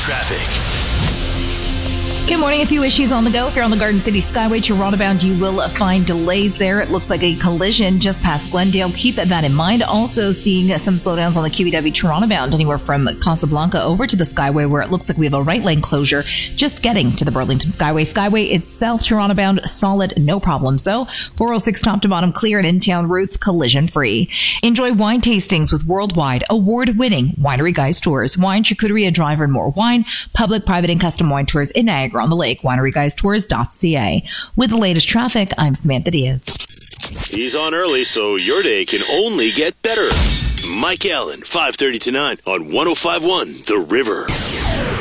Traffic. Good morning. A few issues on the go. If you're on the Garden City Skyway Toronto bound, you will find delays there. It looks like a collision just past Glendale. Keep that in mind. Also seeing some slowdowns on the QEW Toronto bound anywhere from Casablanca over to the Skyway, where it looks like we have a right lane closure just getting to the Burlington Skyway. Skyway itself, Toronto bound, solid, no problem. So 406 top to bottom clear and in-town routes collision free. Enjoy wine tastings with worldwide award-winning Winery Guys tours. Wine, charcuterie, drive, and more wine. Public, private, and custom wine tours in Niagara on the Lake. WineryGuysTours.ca. With the latest traffic, I'm Samantha Diaz. He's on early, so your day can only get better. Mike Allen, 5:30 to 9 on 105.1 The River.